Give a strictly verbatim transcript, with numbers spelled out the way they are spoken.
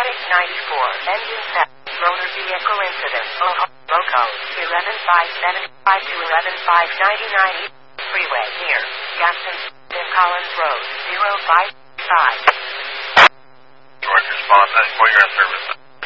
Exotic ninety-four, engine set, motor vehicle incident, Oho, loco, eleven five seventy-five to eleven five ninety-nine Freeway near Gaston, Collins Road, zero five